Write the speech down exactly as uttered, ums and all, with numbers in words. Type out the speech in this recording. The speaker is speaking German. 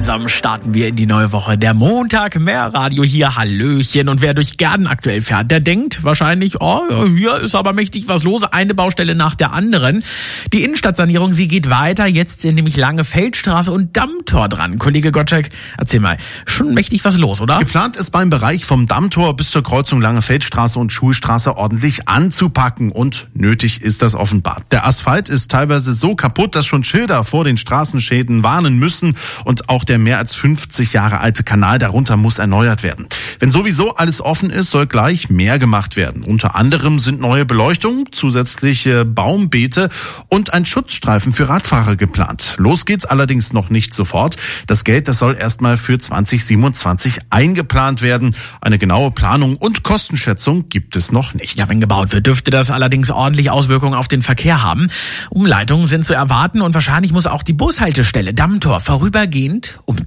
Gemeinsam starten wir in die neue Woche. Der Montag mehr Radio hier, Hallöchen. Und wer durch Gärden aktuell fährt, der denkt wahrscheinlich, oh, hier ist aber mächtig was los. Eine Baustelle nach der anderen. Die Innenstadtsanierung, sie geht weiter. Jetzt sind nämlich Lange Feldstraße und Dammtor dran. Kollege Gottschalk, erzähl mal, schon mächtig was los, oder? Geplant ist beim Bereich vom Dammtor bis zur Kreuzung Lange Feldstraße und Schulstraße ordentlich anzupacken. Und nötig ist das offenbar. Der Asphalt ist teilweise so kaputt, dass schon Schilder vor den Straßenschäden warnen müssen. Und auch der mehr als fünfzig Jahre alte Kanal darunter muss erneuert werden. Wenn sowieso alles offen ist, soll gleich mehr gemacht werden. Unter anderem sind neue Beleuchtung, zusätzliche Baumbeete und ein Schutzstreifen für Radfahrer geplant. Los geht's allerdings noch nicht sofort. Das Geld, das soll erstmal für zwanzig siebenundzwanzig eingeplant werden. Eine genaue Planung und Kostenschätzung gibt es noch nicht. Ja, wenn gebaut wird, dürfte das allerdings ordentlich Auswirkungen auf den Verkehr haben. Umleitungen sind zu erwarten und wahrscheinlich muss auch die Bushaltestelle Dammtor vorübergehend